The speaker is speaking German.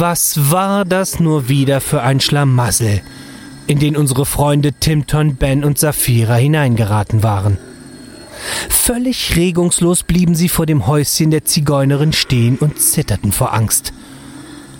Was war das nur wieder für ein Schlamassel, in den unsere Freunde Timton, Ben und Saphira hineingeraten waren? Völlig regungslos blieben sie vor dem Häuschen der Zigeunerin stehen und zitterten vor Angst.